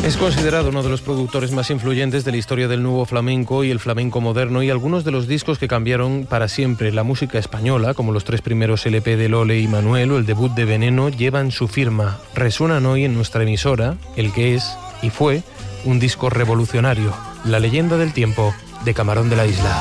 Es considerado uno de los productores más influyentes de la historia del nuevo flamenco y el flamenco moderno, y algunos de los discos que cambiaron para siempre la música española, como los 3 primeros LP de Lole y Manuel o el debut de Veneno, llevan su firma. Resuenan hoy en nuestra emisora el que es y fue un disco revolucionario, La leyenda del tiempo de Camarón de la Isla.